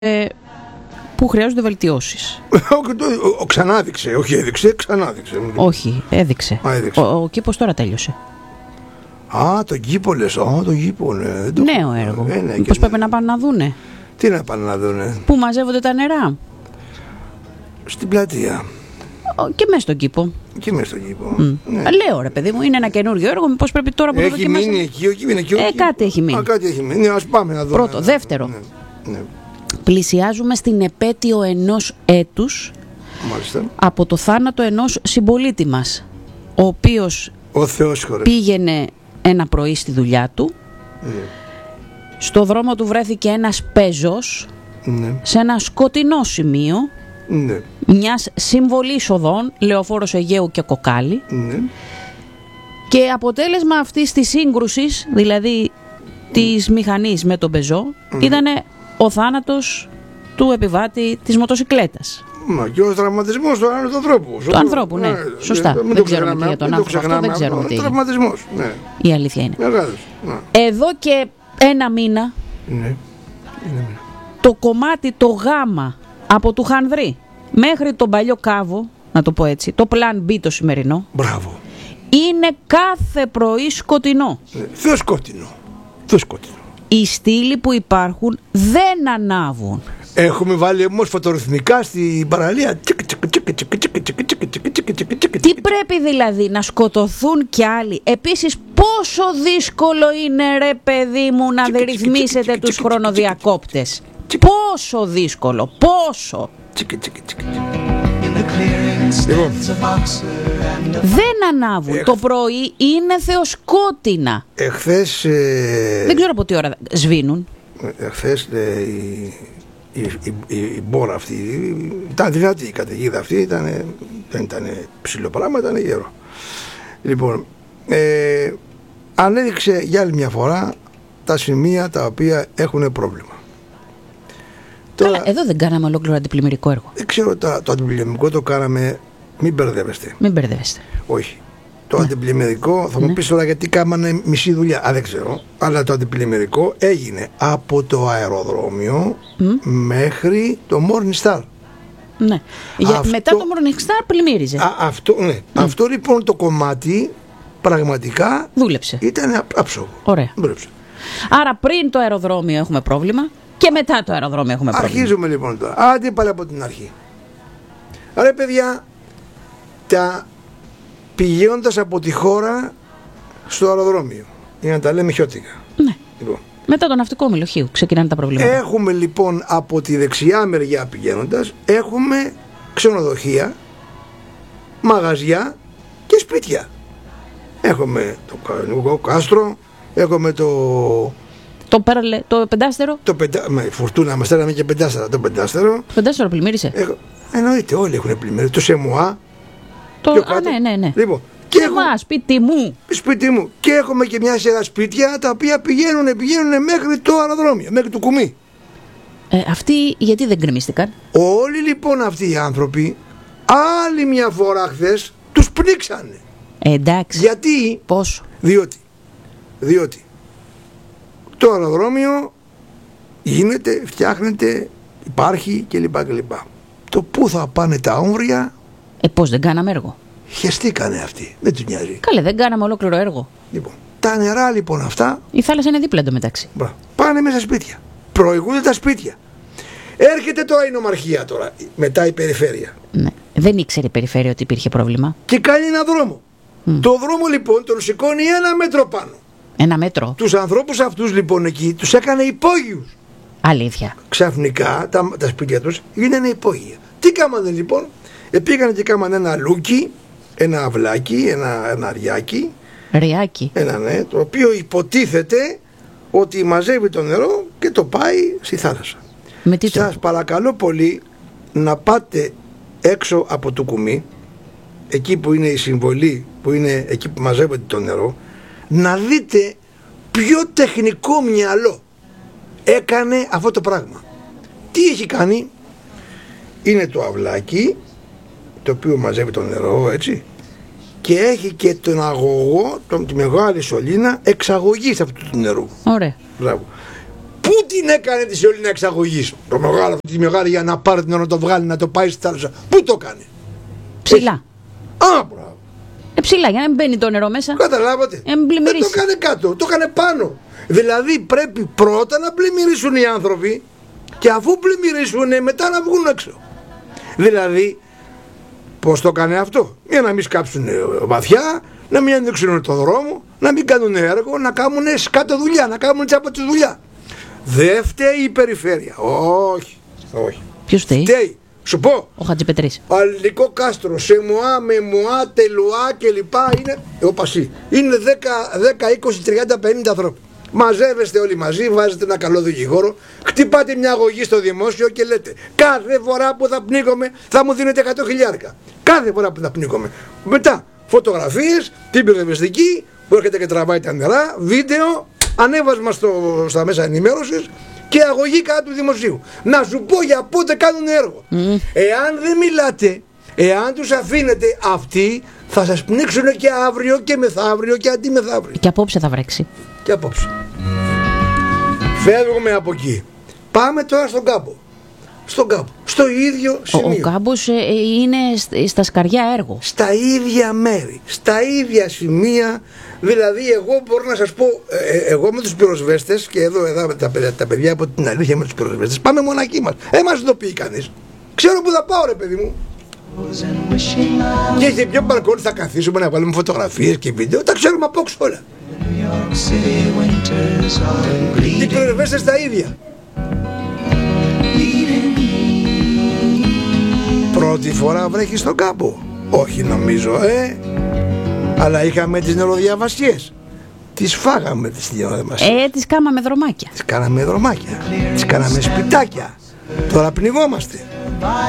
που χρειάζονται βελτιώσεις. Ξανάδειξε, όχι έδειξε, ξανάδειξε. Όχι, έδειξε. Ο κήπος τώρα τέλειωσε. Το κήπο λες, το κήπο. Νέο έργο. Μήπως πρέπει να πάνε να δούνε. Τι να πάνε να δούνε? Πού μαζεύονται τα νερά? Στην πλατεία. Και μέσα στον κήπο. Και μέσα στον κήπο. Ναι. Λέω ρε παιδί μου, είναι ένα καινούριο έργο. Μήπως πρέπει τώρα που το δοκιμάσαμε. Έχει μείνει εκεί, όχι είναι εκεί. Κάτι έχει μείνει. Κάτι έχει μείνει. Ας πάμε να δούμε. Πρώτο. Δεύτερο. Ναι. Πλησιάζουμε στην επέτειο ενός έτους. Μάλιστα. Από το θάνατο ενός συμπολίτη μας, ο οποίος πήγαινε ένα πρωί στη δουλειά του. Στο δρόμο του βρέθηκε ένας πεζός σε ένα σκοτεινό σημείο μιας συμβολής οδών, λεωφόρος Αιγαίου και Κοκάλι, και αποτέλεσμα αυτής της σύγκρουσης, δηλαδή της μηχανής με τον πεζό, ήταν ο θάνατος του επιβάτη της μοτοσικλέτας. Και ο τραυματισμός του ανθρώπου. Του ανθρώπου, ναι. Σωστά. Δεν ξέρουμε τι για τον άνθρωπο αυτό, δεν ξέρουμε τι. Τραυματισμός, ναι. Η αλήθεια είναι. Εδώ και ένα μήνα, το κομμάτι το γάμα από του Χανδρή μέχρι τον παλιό Κάβο, να το πω έτσι, το πλάν B το σημερινό, μπράβο, είναι κάθε πρωί σκοτεινό. Θεοσκότεινο. Οι στήλοι που υπάρχουν δεν ανάβουν. Έχουμε βάλει όμως φωτορυθμικά στην παραλία. Τι πρέπει δηλαδή, να σκοτωθούν κι άλλοι? Επίσης, πόσο δύσκολο είναι ρε παιδί μου να ρυθμίσετε τους χρονοδιακόπτες? Πόσο δύσκολο, πόσο? Δεν ανάβουν. Το πρωί είναι θεοσκότεινα. Εχθές δεν ξέρω από τι ώρα σβήνουν. Εχθές η μπόρα αυτή ήταν δυνατή, η καταιγίδα αυτή δεν ήταν ψηλό πράγμα, ήταν γερό. Λοιπόν, ανέδειξε για άλλη μια φορά τα σημεία τα οποία έχουν πρόβλημα. Τώρα, αλλά εδώ δεν κάναμε ολόκληρο αντιπλημμυρικό έργο. Δεν ξέρω, το αντιπλημμυρικό το κάναμε. Μην μπερδεύεστε. Όχι. Το αντιπλημμυρικό, θα μου πεις τώρα γιατί κάμανε μισή δουλειά. Δεν ξέρω. Αλλά το αντιπλημμυρικό έγινε από το αεροδρόμιο μέχρι το Morning Star. Ναι. Μετά το Morning Star πλημμύριζε. Αυτό λοιπόν το κομμάτι πραγματικά δούλεψε. Ήταν άψογο. Ωραία. Δούλεψε. Άρα πριν το αεροδρόμιο έχουμε πρόβλημα και μετά το αεροδρόμιο έχουμε πρόβλημα. Αρχίζουμε λοιπόν τώρα. Άντε πάλι από την αρχή. Άρα παιδιά, πηγαίνοντας από τη χώρα στο αεροδρόμιο, για να τα λέμε χιώτικα. Ναι. Λοιπόν. Μετά το ναυτικό ομιλοχείο ξεκινάνε τα προβλήματα. Έχουμε λοιπόν από τη δεξιά μεριά πηγαίνοντας, έχουμε ξενοδοχεία, μαγαζιά και σπίτια. Έχουμε το Κανονικό Κάστρο, έχουμε το πεντάστερο. Φουρτούνα, μας στέλναμε και πεντάστερα. Το πεντάστερο πλημμύρισε. Εννοείται, όλοι έχουν πλημμύρισει. Το Σεμουά. Ναι. Λοιπόν, σπίτι μου. Και έχουμε και μια σειρά σπίτια τα οποία πηγαίνουν μέχρι το αεροδρόμιο, μέχρι το κουμί. Αυτοί γιατί δεν γκρεμίστηκαν? Όλοι λοιπόν αυτοί οι άνθρωποι άλλη μια φορά χθες τους πνίξανε. Εντάξει. Γιατί? Πόσο? Διότι το αεροδρόμιο γίνεται, φτιάχνεται, υπάρχει κλπ. Το πού θα πάνε τα όμβρια? Πώς δεν κάναμε έργο? Χεστήκανε αυτοί, δεν τους νοιάζει. Καλέ, δεν κάναμε ολόκληρο έργο. Λοιπόν, τα νερά λοιπόν αυτά. Η θάλασσα είναι δίπλα εντωμεταξύ. Πάνε μέσα σπίτια. Προηγούνται τα σπίτια. Έρχεται τώρα η νομαρχία τώρα, μετά η περιφέρεια. Ναι. Δεν ήξερε η περιφέρεια ότι υπήρχε πρόβλημα. Και κάνει ένα δρόμο. Το δρόμο λοιπόν τον σηκώνει 1 μέτρο πάνω. 1 μέτρο. Τους ανθρώπους αυτούς λοιπόν εκεί τους έκανε υπόγειους. Αλήθεια. Ξαφνικά τα σπίτια τους γίνανε υπόγεια. Τι κάμανε λοιπόν? Πήγανε και κάμανε ένα λούκι, ένα αυλάκι, ένα ριάκι. Ριάκι. Ναι, το οποίο υποτίθεται ότι μαζεύει το νερό και το πάει στη θάλασσα. Σας παρακαλώ πολύ να πάτε έξω από το κουμί, εκεί που είναι η συμβολή, που είναι εκεί που μαζεύεται το νερό, να δείτε ποιο τεχνικό μυαλό έκανε αυτό το πράγμα. Τι έχει κάνει? Είναι το αυλάκι το οποίο μαζεύει το νερό, έτσι, και έχει και τον αγωγό, τη μεγάλη σωλήνα εξαγωγής αυτού του νερού. Ωραία. Μπράβο. Πού την έκανε τη σωλήνα εξαγωγής. Το μεγάλο, τη μεγάλη για να πάρει την ώρα να το βγάλει, να το πάει στη θάλασσα. Πού το έκανε? Ψηλά. Μπράβο. Ψηλά, για να μην μπαίνει το νερό μέσα. Καταλάβατε. Δεν το έκανε κάτω, το έκανε πάνω. Δηλαδή πρέπει πρώτα να πλημμυρίσουν οι άνθρωποι και αφού πλημμυρίσουν μετά να βγουν έξω. Δηλαδή, πώς το έκανε αυτό? Για να μην σκάψουν βαθιά, να μην ανοίξουν το δρόμο, να μην κάνουν έργο, να κάνουν σκάτω δουλειά, να κάνουν τσάπα τη δουλειά. Δεν φταίει η περιφέρεια. Όχι. Ποιος φταίει? Φταίει. Σου πω. Ο Χατζηπετρής. Αλληλικό κάστρο, σε μουά, με μουά, τελουά κλπ. Είναι ο Πασί. Είναι 10, 20, 30, 50 ανθρώποι. Μαζεύεστε όλοι μαζί, βάζετε ένα καλό δικηγόρο, χτυπάτε μια αγωγή στο δημόσιο και λέτε κάθε φορά που θα πνίγομαι θα μου δίνετε 100.000. Κάθε φορά που θα πνίγομαι. Μετά φωτογραφίες, την πυροσβεστική που έρχεται και τραβάει τα νερά, βίντεο, ανέβασμα στα μέσα ενημέρωσης και αγωγή κάτω του δημοσίου. Να σου πω για πότε κάνουν έργο. Εάν δεν μιλάτε, εάν τους αφήνετε, αυτοί θα σας πνίξουν και αύριο και μεθαύριο και αντιμεθαύριο. Και απόψε θα βρέξει. Και απόψε. Φεύγουμε από εκεί. Πάμε τώρα στον κάμπο. Στο ίδιο σημείο. Ο κάμπος είναι στα σκαριά έργο. Στα ίδια μέρη, στα ίδια σημεία. Δηλαδή εγώ μπορώ να σας πω, εγώ με τους πυροσβέστες και εδώ τα παιδιά από την αλήθεια με τους πυροσβέστες πάμε μοναχοί μας. Μας ειδοποιεί κανείς. Ξέρω που θα πάω ρε παιδί μου. Και σε ποιο μπαλκόνι θα καθίσουμε να βάλουμε φωτογραφίες και βίντεο. Τα ξέρουμε απόξω όλα. Οι πυροσβέστες τα ίδια. Πρώτη φορά βρέχει στον κάμπο? Όχι νομίζω, αλλά είχαμε τις νεροδιαβασίες. Τις φάγαμε τις νεροδιαβασίες. Τις κάναμε δρομάκια. Τις κάναμε σπιτάκια. Τώρα πνιγόμαστε.